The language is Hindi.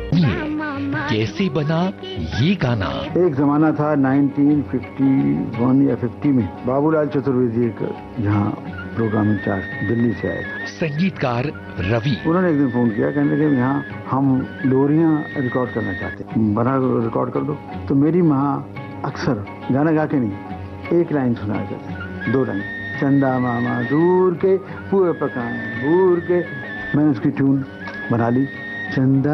कैसे बना ये गाना? एक जमाना था 1951 या 50 में, बाबूलाल चतुर्वेदी एक यहाँ प्रोग्राम इंचार्ज दिल्ली से आए थे, संगीतकार रवि। उन्होंने एक दिन फोन किया, कहने लगे यहाँ हम लोरियां रिकॉर्ड करना चाहते हैं, बना रिकॉर्ड कर दो। तो मेरी माँ अक्सर गाना गा के नहीं, एक लाइन सुनाया करते, 2 लाइन, चंदा मामा दूर के पुए पकाए दूर के। मैंने उसकी ट्यून बना ली, चंदा